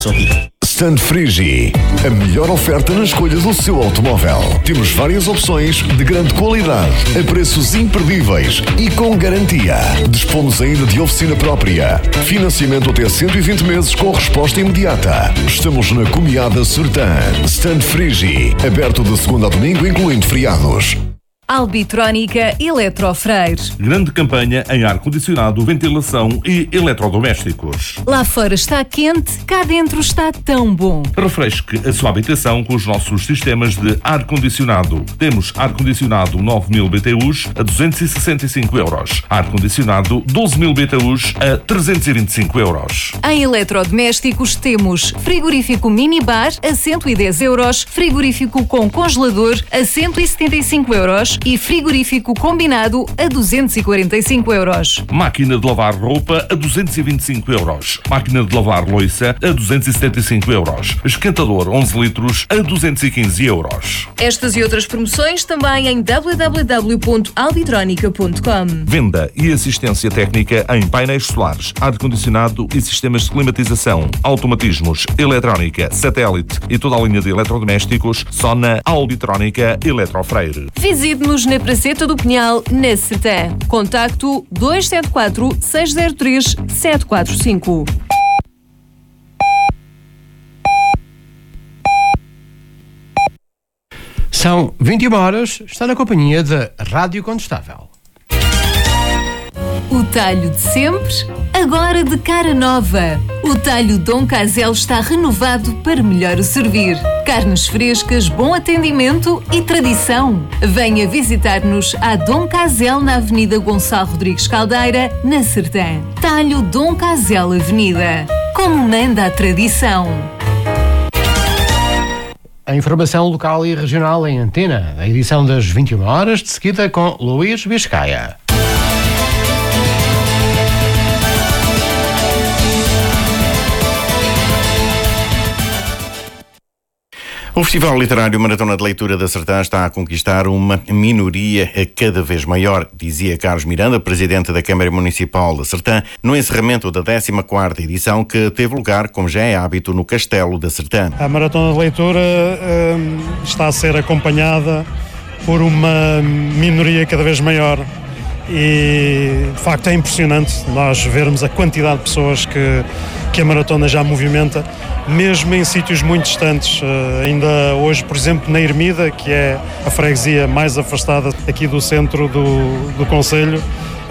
Stand Frigi, a melhor oferta na escolha do seu automóvel. Temos várias opções de grande qualidade, a preços imperdíveis e com garantia. Dispomos ainda de oficina própria. Financiamento até 120 meses com resposta imediata. Estamos na Comiada Sertã. Stand Frigi, aberto de segunda a domingo, incluindo feriados. Albitrónica Eletrofreire. Grande campanha em ar-condicionado, ventilação e eletrodomésticos. Lá fora está quente, cá dentro está tão bom. Refresque a sua habitação com os nossos sistemas de ar-condicionado. Temos ar-condicionado 9.000 BTUs a 265 euros. Ar-condicionado 12.000 BTUs a 325 euros. Em eletrodomésticos temos frigorífico minibar a 110 euros, frigorífico com congelador a 175 euros e frigorífico combinado a 245 euros. Máquina de lavar roupa a 225 euros. Máquina de lavar louça a 275 euros. Esquentador 11 litros a 215 euros. Estas e outras promoções também em www.albitronica.com. Venda e assistência técnica em painéis solares, ar-condicionado e sistemas de climatização, automatismos, eletrónica, satélite e toda a linha de eletrodomésticos só na Albitrónica Eletrofreire. Visite-nos na Praceta do Pinhal, na Sertã. Contacto 274 603 745. São 21 horas, está na companhia da Rádio Condestável. O talho de sempre, agora de cara nova. O talho Dom Casel está renovado para melhor o servir. Carnes frescas, bom atendimento e tradição. Venha visitar-nos à Dom Casel na Avenida Gonçalo Rodrigues Caldeira, na Sertã. Talho Dom Casel Avenida. Como manda a tradição. A informação local e regional em antena. A edição das 21 horas, de seguida com Luís Biscaia. O Festival Literário Maratona de Leitura da Sertã está a conquistar uma minoria cada vez maior, dizia Carlos Miranda, presidente da Câmara Municipal da Sertã, no encerramento da 14ª edição que teve lugar, como já é hábito, no Castelo da Sertã. A Maratona de Leitura está a ser acompanhada por uma minoria cada vez maior e, de facto, é impressionante nós vermos a quantidade de pessoas que a Maratona já movimenta, mesmo em sítios muito distantes. Ainda hoje, por exemplo, na Ermida, que é a freguesia mais afastada aqui do centro do concelho,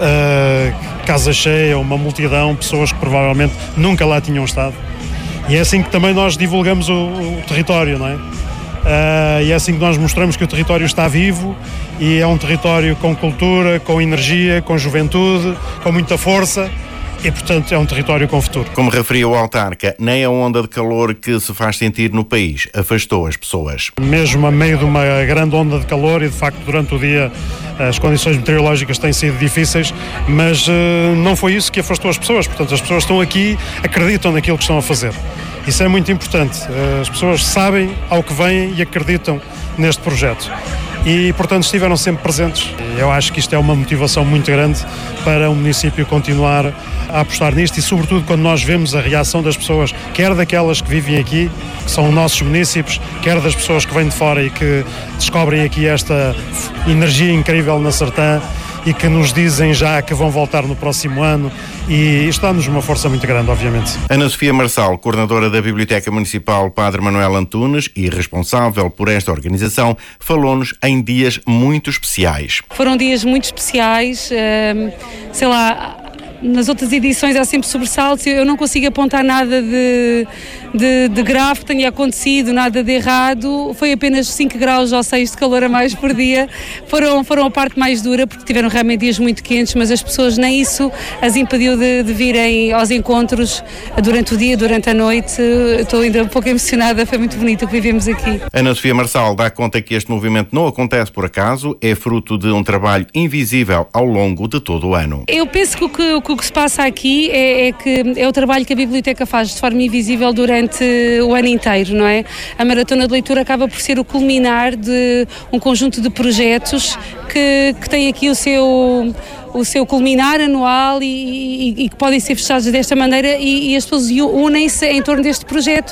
casa cheia, uma multidão, pessoas que provavelmente nunca lá tinham estado. E é assim que também nós divulgamos o território, não é? E é assim que nós mostramos que o território está vivo e é um território com cultura, com energia, com juventude, com muita força. E, portanto, é um território com futuro. Como referiu o autarca, nem a onda de calor que se faz sentir no país afastou as pessoas. Mesmo a meio de uma grande onda de calor, e de facto durante o dia as condições meteorológicas têm sido difíceis, mas não foi isso que afastou as pessoas. Portanto, as pessoas estão aqui, acreditam naquilo que estão a fazer. Isso é muito importante. As pessoas sabem ao que vêm e acreditam neste projeto. E, portanto, estiveram sempre presentes. Eu acho que isto é uma motivação muito grande para o município continuar a apostar nisto e, sobretudo, quando nós vemos a reação das pessoas, quer daquelas que vivem aqui, que são nossos munícipes, quer das pessoas que vêm de fora e que descobrem aqui esta energia incrível na Sertã e que nos dizem já que vão voltar no próximo ano, e isto dá-nos uma força muito grande, obviamente. Ana Sofia Marçal, coordenadora da Biblioteca Municipal Padre Manuel Antunes e responsável por esta organização, falou-nos em dias muito especiais. Foram dias muito especiais, sei lá, nas outras edições há sempre sobressaltos, eu não consigo apontar nada de grave que tenha acontecido, nada de errado, foi apenas 5 graus ou 6 de calor a mais por dia, foram a parte mais dura, porque tiveram realmente dias muito quentes, mas as pessoas nem isso as impediu de virem aos encontros durante o dia, durante a noite. Estou ainda um pouco emocionada, foi muito bonito o que vivemos aqui. Ana Sofia Marçal dá conta que este movimento não acontece por acaso, é fruto de um trabalho invisível ao longo de todo o ano. Eu penso que o que se passa aqui é o trabalho que a Biblioteca faz de forma invisível durante durante o ano inteiro, não é? A Maratona de Leitura acaba por ser o culminar de um conjunto de projetos que tem aqui o seu culminar anual e que podem ser fechados desta maneira e as pessoas unem-se em torno deste projeto.